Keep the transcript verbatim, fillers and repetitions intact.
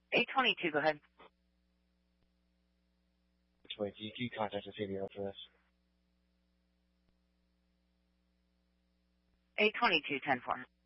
eight twenty-two, go ahead. Wait, you, you contact the C B O for this. eight twenty-two, ten four.